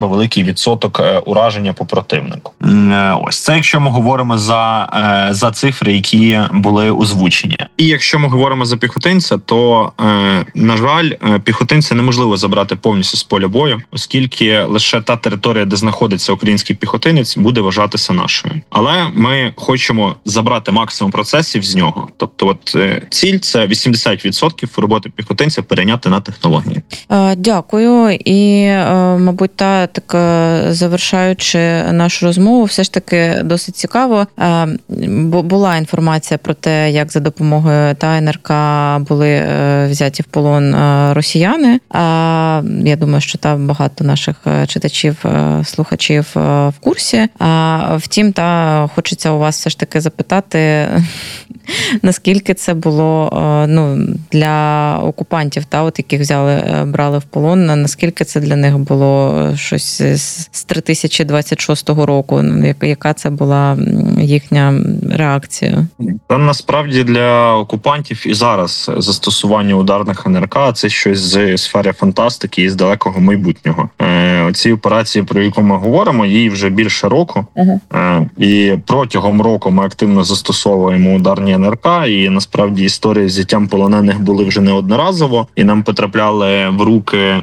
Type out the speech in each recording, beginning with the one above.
великий відсоток ураження по противнику. Ось це, якщо ми говоримо за цифри, які були озвучені. І якщо ми говоримо за піхотинця, то, на жаль, піхотинця неможливо забрати повністю з поля бою, оскільки лише та територія, де знаходиться український піхотинець, буде вважатися нашою. Але ми хочемо забрати максимум процесів з нього. Тобто, ціль – це 80% роботи піхотинця перейняти на технології. Дякую. І, мабуть, так завершаючи нашу розмову, все ж таки досить цікаво. Була інформація про те, як за допомогою НРК були взяті в полон росіяни. Я думаю, що там багато наших читачів, слухачів в курсі. Втім, хочеться у вас все ж таки запитати, наскільки це було для окупантів, яких брали в полон, наскільки це для них було щось з 3026 року, яка це була їхня реакція? Та насправді для окупантів і зараз застосування ударних НРК – це щось з сфери фантастики і з далекого майбутнього. Оці операції, про яку ми говоримо, їй вже більше року. І протягом року ми активно застосовуємо ударні НРК, і насправді історії з взяттям полонених були вже неодноразово, і нам потрапляли в руки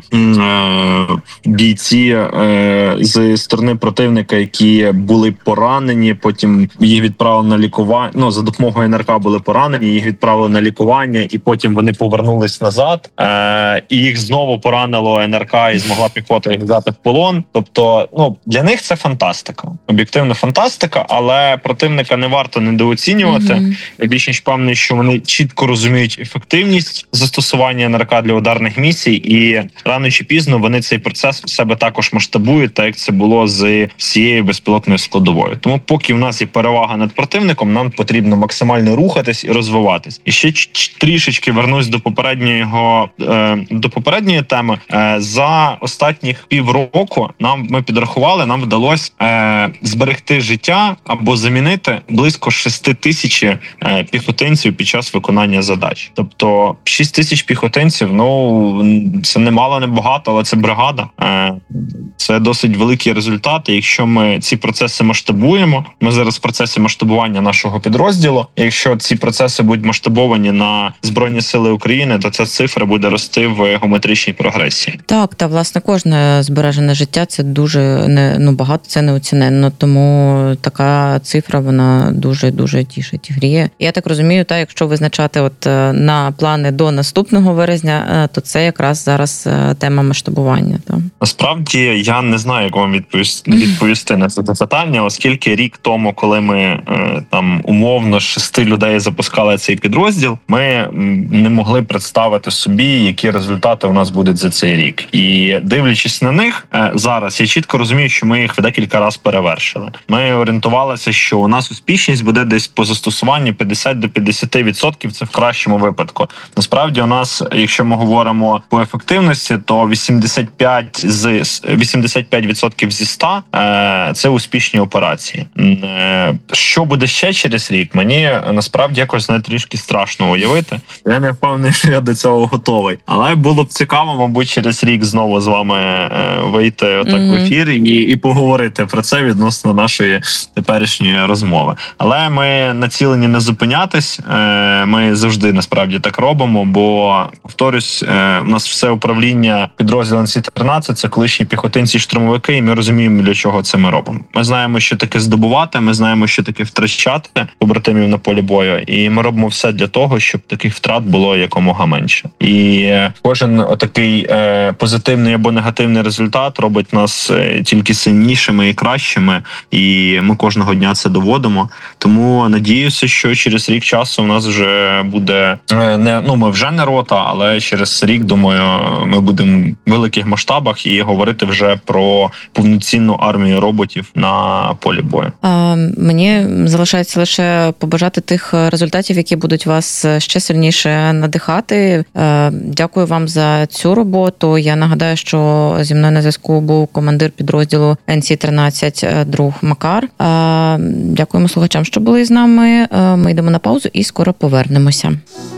бійці з сторони противника, які були поранені, потім їх відправили на лікування, за допомогою НРК були поранені, їх відправили на лікування, і потім вони повернулись назад, і їх знову поранило НРК, і змогла піхота їх взяти в полон. Тобто, для них це фантастика. Об'єктивно фантастика, але противника не варто недооцінювати. Я більш ніж певний, що вони чітко розуміють ефективність застосування НРК для ударних місій, і рано чи пізно вони цей процес в себе також масштабують, так як це було з всією безпілотною складовою. Тому поки в нас є перевага над противником, нам потрібно максимально рухатись і розвиватись. І ще трішечки вернусь до попередньої теми. За останніх півроку ми підрахували, нам вдалося зберегти життя або замінити близько 6 тисяч піхотинців під час виконання задач. Тобто 6 тисяч піхотинців, це не мало, не багато, але це бригада. Це досить великий результат. І якщо ми ці процеси масштабуємо, ми зараз в процесі масштабування нашого підрозділу. І якщо ці процеси будуть масштабовані на Збройні Сили України, то ця цифра буде рости в геометричній прогресії. Так, та власне кожне збережене життя це дуже багато, це неоціненно. Тому така цифра, вона дуже тішить і гріє. Я так розумію, якщо визначати на плани до наступного вересня, то це якраз зараз тема масштабування. Так? Насправді я не знаю, як вам відповісти на це питання, оскільки рік тому, коли ми умовно 6 людей запускали цей підрозділ, ми не могли представити собі, які результати у нас будуть за цей рік. І дивлячись на них, зараз я чітко розумію, що ми їх в декілька разів перевершили. Ми орієнтувалися, що у нас успішність буде десь по застосуванню 50 до 50%, це в кращому випадку. Насправді у нас, якщо ми говоримо по ефективності, то 85% зі 100 – це успішні операції. Що буде ще через рік, мені насправді якось трішки страшно уявити. Я не впевнений, що я до цього готовий. Але було б цікаво, мабуть, через рік знову з вами вийти в ефір і поговорити про це відносно нашої теперішньої розмови. Але ми націлені не зупинятись. Ми завжди насправді так робимо, бо, повторюсь, у нас все управління підрозділом НС-13 – це колишні піхотинці-штурмовики, і ми розуміємо, для чого це ми робимо. Ми знаємо, що таке здобувати, ми знаємо, що таке втрачати побратимів на полі бою, і ми робимо все для того, щоб таких втрат було якомога менше. І кожен отакий позитивний або негативний результат робить нас тільки сильнішими і кращими, і ми кожного дня це доводимо. Тому надіюся, що через рік часу у нас вже буде ми вже не рота, але через рік, думаю, ми будемо в великих масштабах і говорити вже про повноцінну армію роботів на полі бою. Мені залишається лише побажати тих результатів, які будуть вас ще сильніше надихати. Дякую вам за цю роботу. Я нагадаю, що зі мною на зв'язку був командир підрозділу НС-13 друг Макар. Дякуємо слухачам, що були з нами. Ми йдемо на паузу і скоро повернемося.